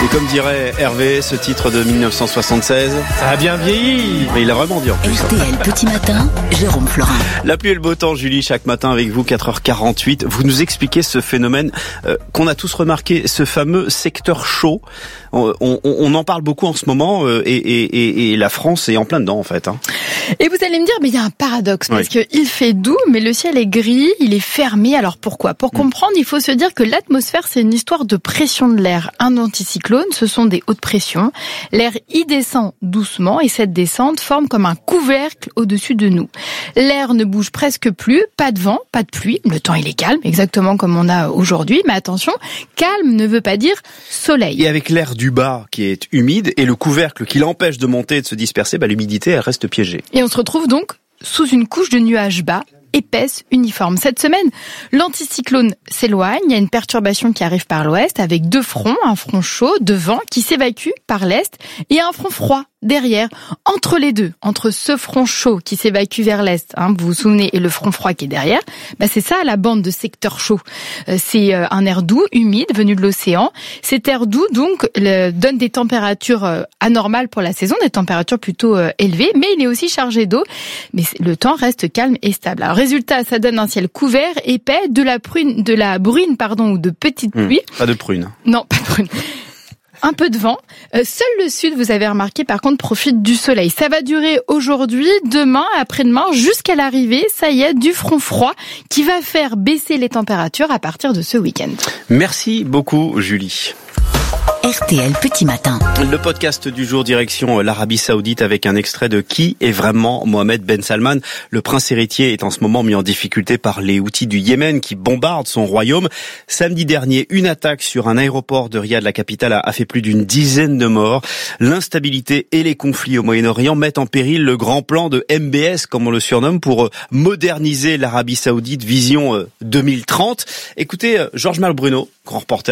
Et comme dirait Hervé, ce titre de 1976, ça a bien vieilli. Mais il a vraiment dit en plus. RTL Petit Matin, Jérôme Florin. La pluie et le beau temps, Julie, chaque matin avec vous, 4h48. Vous nous expliquez ce phénomène qu'on a tous remarqué, ce fameux secteur chaud. On en parle beaucoup en ce moment et la France est en plein dedans en fait. Et vous allez me dire, mais il y a un paradoxe, parce qu'il fait doux, mais le ciel est gris, il est fermé. Alors pourquoi ? Pour comprendre, il faut se dire que l'atmosphère, c'est une histoire de pression de l'air. Un anticyclone, ce sont des hautes pressions. L'air y descend doucement et cette descente forme comme un couvercle au-dessus de nous. L'air ne bouge presque plus, pas de vent, pas de pluie. Le temps, il est calme, exactement comme on a aujourd'hui. Mais attention, calme ne veut pas dire soleil. Et avec l'air du bas qui est humide et le couvercle qui l'empêche de monter et de se disperser, l'humidité, elle reste piégée. Et on se retrouve donc sous une couche de nuages bas, épaisse, uniforme. Cette semaine, l'anticyclone s'éloigne, il y a une perturbation qui arrive par l'ouest avec deux fronts, un front chaud, deux vents qui s'évacuent par l'est et un front froid derrière. Entre les deux, entre ce front chaud qui s'évacue vers l'est, vous vous souvenez, et le front froid qui est derrière, c'est ça la bande de secteur chaud. C'est un air doux, humide, venu de l'océan. Cet air doux, donc, donne des températures anormales pour la saison, des températures plutôt élevées, mais il est aussi chargé d'eau. Mais le temps reste calme et stable. Alors, résultat, ça donne un ciel couvert, épais, de la bruine, ou de petites pluies. Pas de prune. Non, pas de prune. Un peu de vent. Seul le sud, vous avez remarqué, par contre, profite du soleil. Ça va durer aujourd'hui, demain, après-demain, jusqu'à l'arrivée, ça y est, du front froid qui va faire baisser les températures à partir de ce week-end. Merci beaucoup, Julie. RTL Petit Matin. Le podcast du jour direction l'Arabie Saoudite avec un extrait de Qui est vraiment Mohamed Ben Salman. Le prince héritier est en ce moment mis en difficulté par les Houthis du Yémen qui bombardent son royaume. Samedi dernier, une attaque sur un aéroport de Riyad, la capitale, a fait plus d'une dizaine de morts. L'instabilité et les conflits au Moyen-Orient mettent en péril le grand plan de MBS, comme on le surnomme, pour moderniser l'Arabie Saoudite, vision 2030. Écoutez, Georges Malbruno, grand reporter